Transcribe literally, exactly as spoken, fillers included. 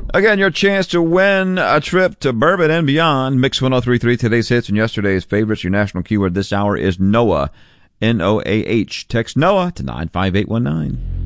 Again, your chance to win a trip to Bourbon and beyond. Mix ten thirty-three, today's hits and yesterday's favorites. Your national keyword this hour is Noah, N O A H. Text Noah to nine five eight one nine.